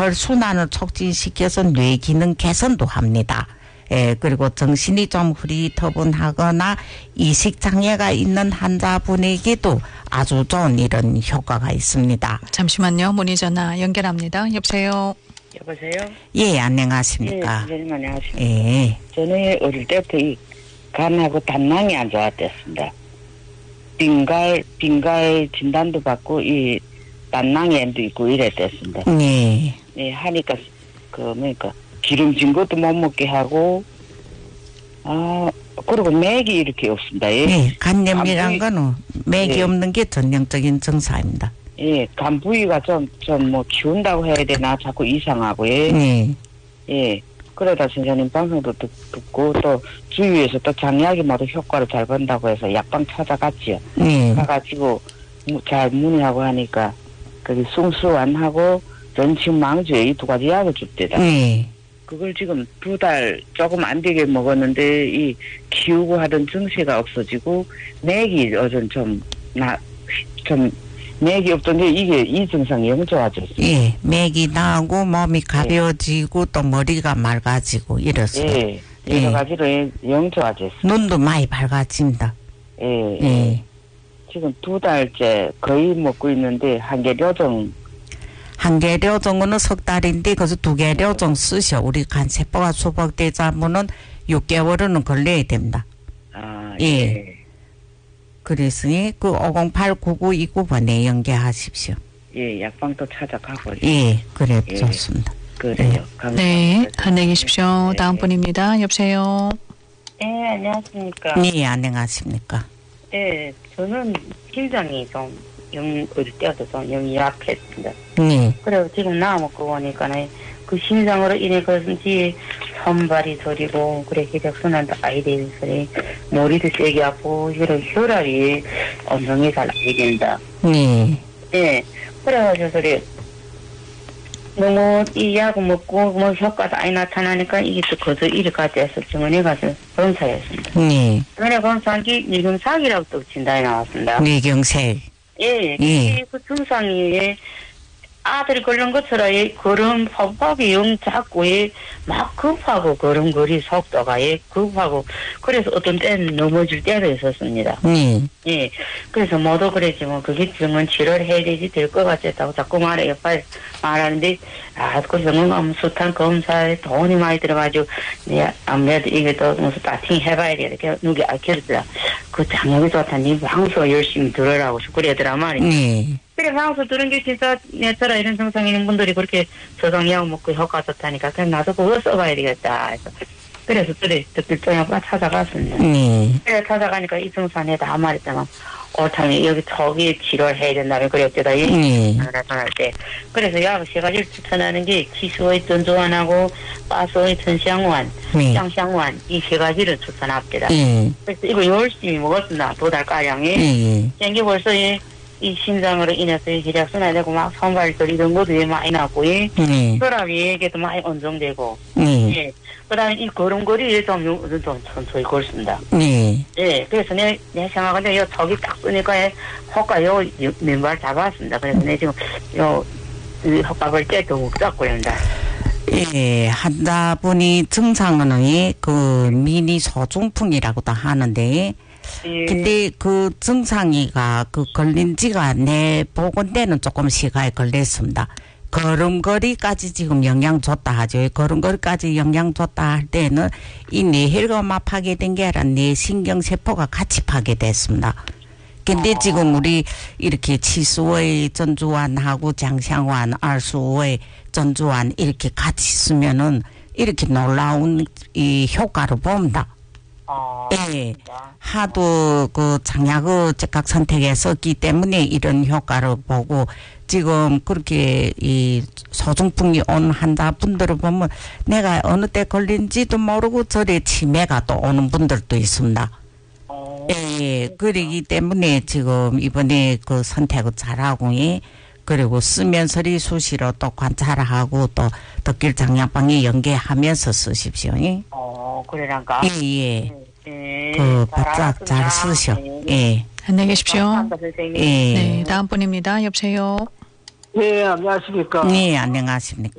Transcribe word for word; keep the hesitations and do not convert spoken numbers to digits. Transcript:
뇌혈순환을 촉진시켜서 뇌 기능 개선도 합니다. 예, 그리고 정신이 좀 흐리터분하거나 이식장애가 있는 환자분에게도 아주 좋은 이런 효과가 있습니다. 잠시만요. 문의 전화 연결합니다. 여보세요. 여보세요? 예, 안녕하십니까. 예, 선생님 안녕하십니까. 예. 저는 어릴 때부터 이 간하고 단낭이 안 좋았댔습니다. 빈갈, 빈갈 진단도 받고 이 단낭염도 있고 이랬댔습니다. 예. 예, 하니까 그 뭐니까 기름진 것도 못 먹게 하고 아 그리고 맥이 이렇게 없습니다. 예, 예, 간염이란 간부위- 거는 맥이 예. 없는 게 전형적인 증상입니다. 예, 간 부위가 좀 좀 뭐 키운다고 해야 되나 자꾸 이상하고 예, 예. 예. 그러다 선생님 방송도 듣, 듣고 또 주위에서 또 장약이 모두 효과를 잘 본다고 해서 약방 찾아갔지요. 예. 가가지고 무- 잘 문의하고 하니까 거기 숭수안하고 전치망주에 이 두 가지 약을 줍대다. 예. 그걸 지금 두 달 조금 안 되게 먹었는데 이 키우고 하던 증세가 없어지고 맥이 어전 좀나좀 맥이 없던데 이게 이 증상이 영 좋아졌어요. 예. 맥이 나고 몸이 가벼워지고 또 머리가 맑아지고 이렇습니다. 예, 여러 예. 가지로 영 좋아졌어요. 눈도 많이 밝아집니다. 예, 예. 예. 지금 두 달째 거의 먹고 있는데 한 개 요정 한 개료 정도는 석 달인데 그래서 두 개료 정도 쓰셔. 우리 간세포가 수복되자면은 육 개월은 걸려야 됩니다. 아 예. 예. 그랬으니 그 오공팔 구구이구 번에 연계하십시오. 예, 약방도 찾아가고 예, 그래 예. 좋습니다. 그래요. 감사합니다. 네, 안녕히 계십시오. 네. 다음 분입니다. 여보세요. 예, 안녕하십니까. 예, 안녕하십니까. 예, 저는 심장이 좀 영, 어릴 때부터 좀 영이 약했습니다. 예, 그래서 지금 나와먹고 보니까는 그 심장으로 인해 그런지 손발이 저리고, 그래, 혈액순환도 아예 되는 소리, 머리도 세게 아프고, 이런 혈압이 엄청나게 잘 나게 된다. 예, 예, 그래가지고 소리, 너무 이 약을 먹고 뭐 효과도 많이 나타나니까 이게 또 거저 이렇게까지 해서 병원에 가서 검사했습니다. 예, 병원에 검사한 게 뇌경색이라고 또 진단이 나왔습니다. 뇌경색. 예, 예. 그 증상이 아들이 걸린 것처럼 예, 걸음 폭폭이 영 작고 예, 막 급하고 걸음걸이 속도가 예, 급하고 그래서 어떤 때는 넘어질 때도 있었습니다. 예, 예, 그래서 모두 그랬지만 그게 병원 치료를 해야 되지 될 것 같았다고 자꾸 말해요. 빨리 말하는데 아, 그 병원 가면 수탄 검사에 돈이 많이 들어가지고 네, 아무래도 이게 또 무슨 따팅 해봐야 돼. 이렇게 누구 알려주더라. 그 장염이 좋다니 방송 열심히 들으라고 그러더라 말이야. 예, 그래 방송 들은 게 진짜 내처럼 이런 증상 있는 분들이 그렇게 저성약 먹고 효과 좋다니까 그냥 나도 그거 써봐야 되겠다 해서 그래서 그래 듣길 저녁 찾아갔습니다. 예, 그래 찾아가니까 이 증상에 다 말했잖아. 옳다면 여기 저기 치료를 해야 된다면 그랬대다. 예. 예, 나타날 때. 그래서 약 세 가지를 추천하는 게 치수의 전조환하고 빠소의 천香丸, 예, 쌍香丸이 세 가지를 추천합니다. 예, 그래서 이거 열심히 먹었습니다. 두 달 가량에. 예, 생기 벌써 이, 이 심장으로 인해서 혈액순환이 되고 막 손발들 이런 것도 많이 나고 예. 예, 혈압이 이게도 많이 안정되고 예, 예. 그다음에 이 걸음걸이에 좀, 좀, 좀 천천히 걸습니다. 예, 예, 그래서 내, 내 생각인데, 요, 저기 딱 쓰니까, 효과 요, 요 맨발 잡았습니다. 그래서 내 지금, 요, 이 효과 볼 때도 못 잡고 있습니다. 예, 환자분이 증상은 예, 그 미니 소중풍이라고도 하는데, 예, 근데 그 증상이가 그 걸린 지가 내 보건대는 조금 시간이 걸렸습니다. 걸음걸이까지 지금 영향 줬다 하죠. 걸음걸이까지 영향 줬다 할 때는 이 뇌혈관만 파괴된 게 아니라 뇌신경세포가 같이 파괴됐습니다. 근데 지금 우리 이렇게 치수의 전주환하고 장향환, 알수의 전주환 이렇게 같이 쓰면은 이렇게 놀라운 이 효과를 봅니다. 어, 예. 하도 그 장약을 즉각 선택했었기 때문에 이런 효과를 보고 지금 그렇게 이 소중풍이 온 환자분들을 보면 내가 어느 때 걸린지도 모르고 저래 치매가 또 오는 분들도 있습니다. 어, 예, 그러기 때문에 지금 이번에 그 선택을 잘하고, 예. 그리고 쓰면서리 수시로 또 관찰하고 또 덕길 장약방에 연계하면서 쓰십시오. 예. 어, 그래란가? 예, 예. 예, 그 바짝 잘 쓰셔. 예. 안녕히 계십시오. 감사합니다, 선생님. 예. 네, 다음 분입니다. 여보세요. 네, 안녕하십니까. 네, 안녕하십니까.